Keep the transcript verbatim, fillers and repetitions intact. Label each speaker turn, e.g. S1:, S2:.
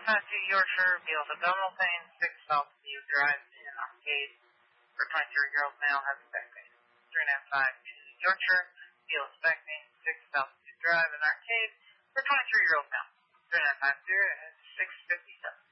S1: fifty Yorkshire, feels abdominal pain, six Southview Drive in Arcade for twenty-three-year-old male, has back pain. three ninety-five Yorkshire, feels back pain, six Southview Drive in Arcade for twenty-three-year-old male. three nine five zero and six fifty-seven.